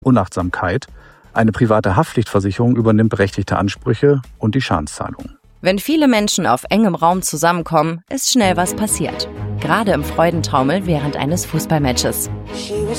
Unachtsamkeit. Eine private Haftpflichtversicherung übernimmt berechtigte Ansprüche und die Schadenszahlung. Wenn viele Menschen auf engem Raum zusammenkommen, ist schnell was passiert. Gerade im Freudentaumel während eines Fußballmatches.